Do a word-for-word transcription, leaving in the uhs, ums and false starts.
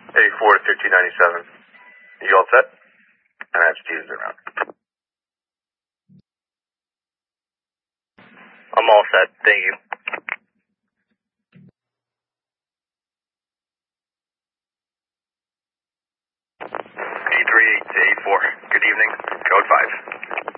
eighty-four to fifteen ninety-seven. You all set? And I have students around. I'm all set. Thank you. D three to eighty-four. Good evening. Code five.